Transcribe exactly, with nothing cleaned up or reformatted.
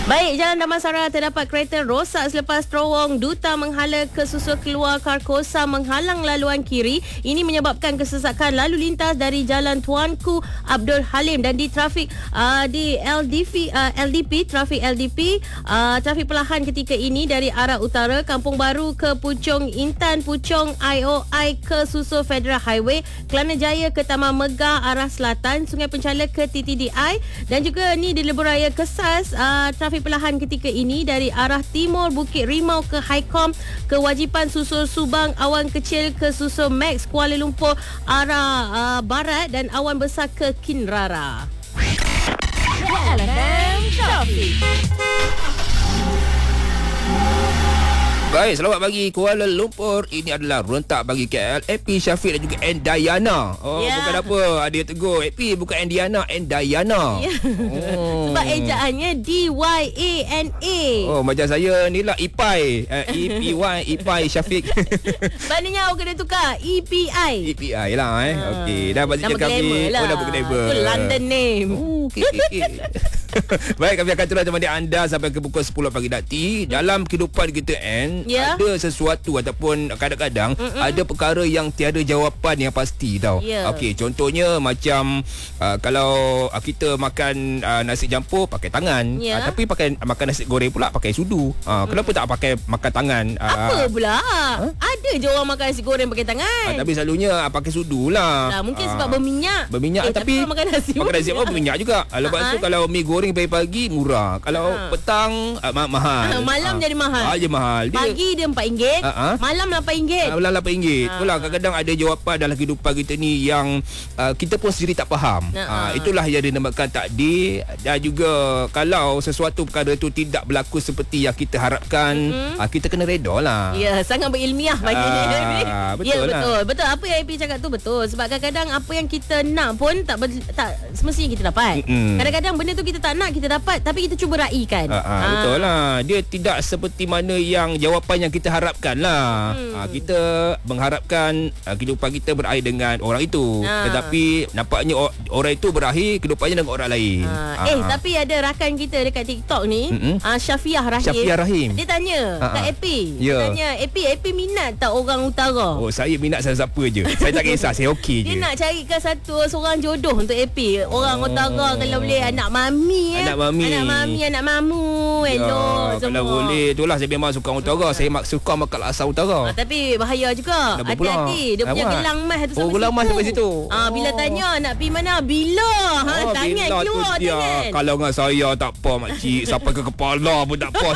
Baik, Jalan Damansara terdapat kereta rosak selepas terowong duta menghala kesusul keluar Karkosa menghalang laluan kiri. Ini menyebabkan kesesakan lalu lintas dari Jalan Tuanku Abdul Halim dan di trafik uh, di L D P uh, L D P trafik L D P uh, trafik perlahan ketika ini dari arah utara Kampung Baru ke Puchong Intan, Puchong I O I ke Susul Federal Highway, Kelana Jaya ke Taman Megah arah selatan, Sungai Penchala ke T T D I dan juga ni di Lebuh Raya Kesas uh, trafik perlahan ketika ini dari arah timur Bukit Rimau ke Highcom, Kewajipan Susul Subang, Awan Kecil ke Susul Max Kuala Lumpur arah uh, barat dan Awan Besar ke Kinrara. L F M Traffic. Baik, selamat pagi Kuala Lumpur. Ini adalah rentak bagi K L. A P Syafiq dan juga Endayana. Oh, yeah. Bukan apa. Ada yang tegur. A P bukan Endiana, Endayana. Yeah. Oh. Sebab ejaannya D Y A N A. Oh, macam saya ni lah Ipai. Uh, E P Y, Ipai Syafiq. Maknanya awak kena tukar E P I. E P I lah eh. Ha. Okey, dah baca kami. Lah. Oh, dah berglamour. Itu London name. Oh, okey, okey. Baik, kami akan terus temani anda sampai ke pukul sepuluh pagi nanti. Dalam kehidupan kita N, yeah. ada sesuatu ataupun kadang-kadang Mm-mm. ada perkara yang tiada jawapan yang pasti tau. Yeah. Okey, contohnya macam uh, kalau uh, kita makan uh, nasi campur pakai tangan, yeah. uh, tapi pakai makan nasi goreng pula pakai sudu. Uh, kenapa tak pakai makan tangan? Uh, Apa pula? Huh? Ada je orang makan nasi goreng pakai tangan. Uh, tapi selalunya uh, pakai sudu lah. Nah, mungkin uh, sebab berminyak. Berminyak eh, tapi, tapi makan nasi makan nasi pun berminyak juga. Uh, lepas uh-huh. tu kalau mi goreng pagi-pagi murah. Kalau uh-huh. petang uh, ma- mahal. Uh, malam uh. jadi mahal. Ah, je mahal. Dia, pagi dia empat ringgit, uh-huh. malam lapan ringgit. Uh, malam lapan ringgit. Uh. Itulah kadang-kadang ada jawapan dalam kehidupan kita ni yang uh, kita pun sendiri tak faham. Uh-huh. Uh, itulah yang dinamakan takdir. Dan juga kalau sesuatu perkara tu tidak berlaku seperti yang kita harapkan, uh-huh. uh, kita kena reda lah. Ya, sangat berilmiah bagi uh, ni. Betul ya, lah. betul. Betul apa yang A P cakap tu betul. Sebab kadang-kadang apa yang kita nak pun tak ber, tak semestinya kita dapat. Uh-huh. Kadang-kadang benda tu kita tak nak, kita dapat, tapi kita cuba raikan. Uh, uh, ha. Betul lah. Dia tidak seperti mana yang jawapan yang kita harapkan lah. Hmm. Uh, kita mengharapkan uh, kehidupan kita berakhir dengan orang itu. Uh. Tetapi nampaknya or- orang itu berakhir kehidupannya dengan orang lain. Uh. Uh. Eh, uh. tapi ada rakan kita dekat TikTok ni, uh, Syafiah Rahim. Syafiah Rahim. Dia tanya uh-huh. kat A P. Yeah. Dia tanya, A P, A P minat tak orang utara? Oh, saya minat siapa-siapa je. Saya tak kisah, saya okey je. Dia nak carikan satu seorang jodoh untuk A P. Orang oh. utara kalau boleh anak mami. Anak mami. Anak mami, anak mamu. Hello, ya, kalau boleh, itulah saya memang suka utara. Saya mak suka makan laksa utara. Ah, tapi bahaya juga. Hati-hati. Dia punya gelang mas tu sampai oh, gelang mas sampai situ. Ah, bila oh. tanya nak pergi mana? Bila? Ha, oh, tangan bila keluar tangan. Kalau dengan saya tak apa makcik, sampai ke kepala pun tak apa.